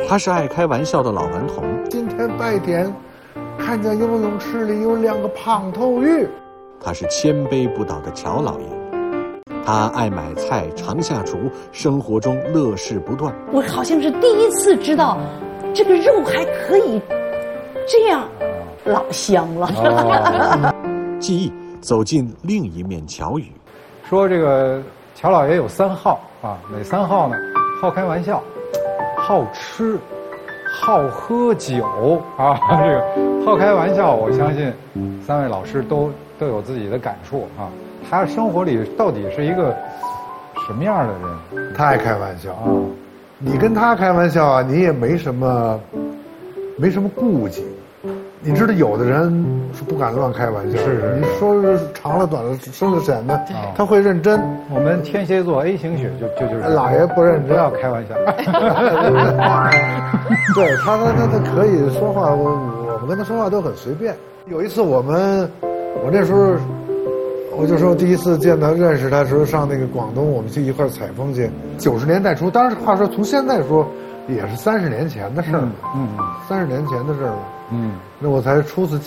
他是爱开玩笑的老顽童。 今天白天看见游泳池里有2个胖头鱼。 他是谦卑不倒的乔老爷。他爱买菜，常下厨，生活中乐事不断。 我好像是第一次知道，这个肉还可以这样，老香了。 记忆走进另一面乔语。 说这个乔老爷有3好啊，哪3好呢？好开玩笑，好吃，好喝酒啊。这个好开玩笑，我相信3位老师都有自己的感触啊。他生活里到底是一个什么样的人？ 他爱开玩笑啊，你跟他开玩笑啊，你也没什么顾忌。你知道有的人是不敢乱开玩笑， 是你说长了短了深了浅的，他会认真。 我们天蝎座 A 型血就是老爷不认真， 不要开玩笑。 对他可以说话，我们跟他说话都很随便。有一次我那时候我就说第一次见他认识他的时候上那个广东，我们去一块采风去。90年代初，当然话说从现在说也是30年前的事儿了，30年前的事儿了，那我才初次见